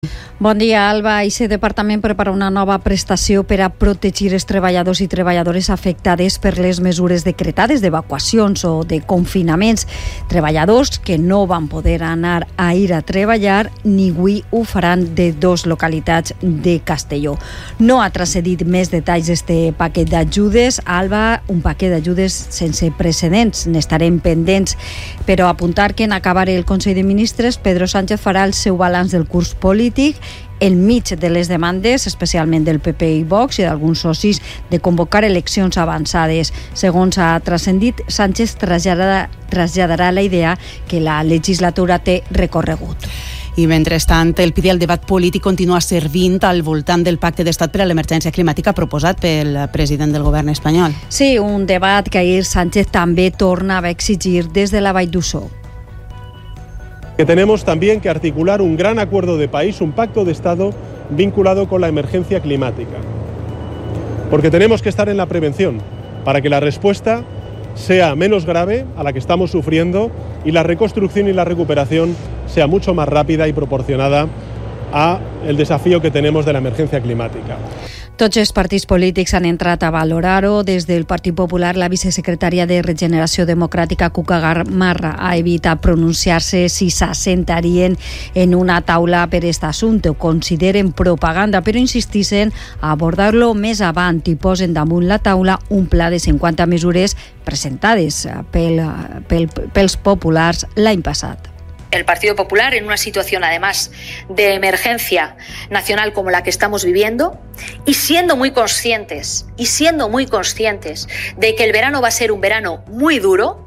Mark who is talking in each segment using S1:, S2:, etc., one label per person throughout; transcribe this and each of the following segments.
S1: Bon dia, Alba. Aquest departament prepara una nova prestació per a protegir els treballadors i treballadores afectades per les mesures decretades d'evacuacions o de confinaments. Treballadors que no van poder anar a ir a treballar ni avui ho faran de dos localitats de Castelló. No ha transcedit més detalls este paquet d'ajudes. Alba, un paquet d'ajudes sense precedents. N'estarem pendents, però apuntar que en acabar el Consell de Ministres, Pedro Sánchez farà el seu balanç del curs polític enmig de les demandes, especialment del PP i Vox i d'alguns socis, de convocar eleccions avançades. Segons ha transcendit, Sánchez traslladarà la idea que la legislatura té recorregut.
S2: I mentrestant, el debat polític continua servint al voltant del pacte d'estat per a l'emergència climàtica proposat pel president del govern espanyol.
S1: Sí, un debat que ahir Sánchez també tornava a exigir des de la Vall d'Uixó.
S3: Que tenemos también que articular un gran acuerdo de país, un pacto de Estado vinculado con la emergencia climática. Porque tenemos que estar en la prevención para que la respuesta sea menos grave a la que estamos sufriendo y la reconstrucción y la recuperación sea mucho más rápida y proporcionada al desafío que tenemos de la emergencia climática.
S1: Tots els partits polítics han entrat a valorar-ho. Des del Partit Popular, la vicesecretària de Regeneració Democràtica, Cuca Gamarra, ha evitat pronunciar-se si s'assentarien en una taula per aquest assumpte. Ho consideren propaganda, però insistixen a abordar-lo més avant i posen damunt la taula un pla de 50 mesures presentades pels populars l'any passat.
S4: El Partido Popular, en una situación además de emergencia nacional como la que estamos viviendo, y siendo muy conscientes de que el verano va a ser un verano muy duro,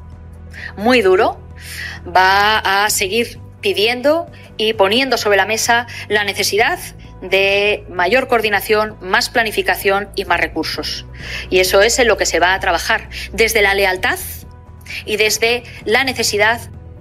S4: va a seguir pidiendo y poniendo sobre la mesa la necesidad de mayor coordinación, más planificación y más recursos. Y eso es en lo que se va a trabajar, desde la lealtad y desde la necesidad.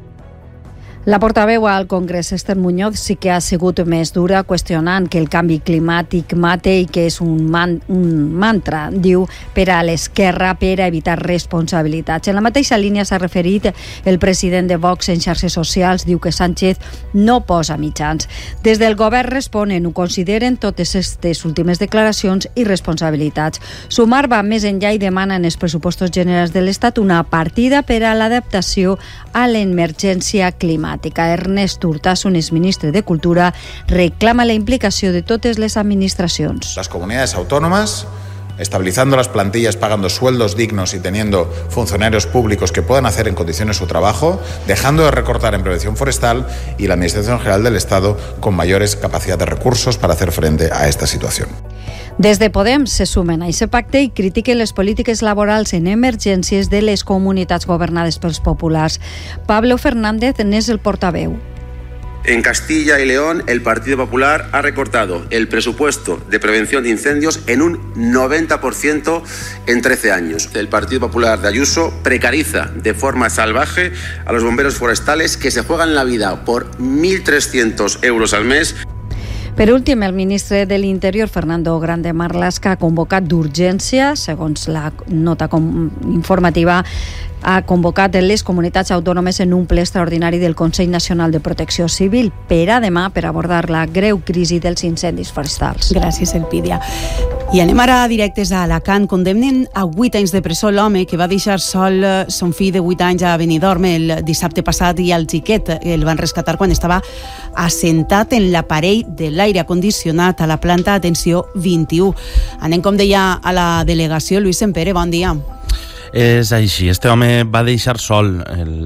S1: La portaveu al Congrés, Esther Muñoz, sí que ha sigut més dura, qüestionant que el canvi climàtic mate i que és un mantra, diu, per a l'esquerra per a evitar responsabilitats. En la mateixa línia s'ha referit el president de Vox en xarxes socials, diu que Sánchez no posa mitjans. Des del govern responen, ho consideren totes aquestes últimes declaracions i responsabilitats. Sumar va més enllà i demana en els pressupostos generals de l'Estat una partida per a l'adaptació a l'emergència climàtica. Ernest Urtasun, exministre de Cultura, reclama la implicació de totes les administracions.
S5: Las comunidades autónomas, estabilizando las plantillas, pagando sueldos dignos y teniendo funcionarios públicos que puedan hacer en condiciones su trabajo, dejando de recortar en prevención forestal y la Administración General del Estado con mayores capacidad de recursos para hacer frente a esta situación.
S1: Des de Podem se sumen a aquest pacte i critiquen les polítiques laborals en emergències de les comunitats governades pels populars. Pablo Fernández n'és el portaveu.
S6: En Castilla y León, el Partido Popular ha recortado el presupuesto de prevención de incendios en un 90% en 13 años. El Partido Popular de Ayuso precariza de forma salvaje a los bomberos forestales que se juegan la vida por 1.300 euros al mes.
S1: Per últim, el ministre de l'Interior, Fernando Grande Marlaska, ha convocat d'urgència, segons la nota informativa, ha convocat les comunitats autònomes en un ple extraordinari del Consell Nacional de Protecció Civil per a demà per abordar la greu crisi dels incendis forestals.
S2: Gràcies, Elpídia. I anem ara directes a Alacant. Condemnen a 8 anys de presó l'home que va deixar sol son fill de 8 anys a Benidorm el dissabte passat i al xiquet el van rescatar quan estava assentat en l'aparell de l'aire condicionat a la planta atenció 21. Anem, com deia, a la delegació. Lluís Sempere, bon dia.
S7: És així, este home va deixar sol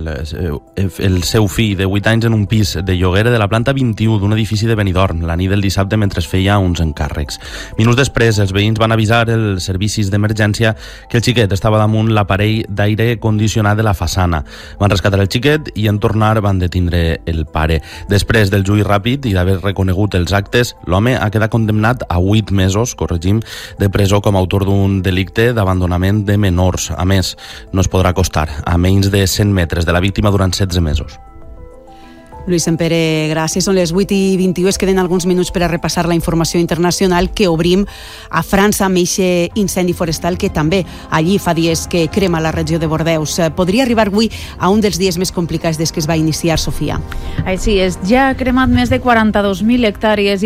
S7: el seu fill de 8 anys en un pis de lloguer de la planta 21 d'un edifici de Benidorm la nit del dissabte mentre es feia uns encàrrecs. Minuts després, els veïns van avisar els servicis d'emergència que el xiquet estava damunt l'aparell d'aire condicionat de la façana. Van rescatar el xiquet i en tornar van detindre el pare. Després del juí ràpid i d'haver reconegut els actes, l'home ha quedat condemnat a 8 mesos, de presó com a autor d'un delicte d'abandonament de menors. A més, no es podrà acostar a menys de 100 metres de la víctima durant 16 mesos.
S2: Lluís Sempere, gràcies. Són les 8:21. Es queden alguns minuts per a repassar la informació internacional que obrim a França amb eixe incendi forestal que també allí fa dies que crema la regió de Bordeus. Podria arribar avui a un dels dies més complicats des que es va iniciar, Sofia.
S8: Així és, ja ha cremat més de 42.000 hectàrees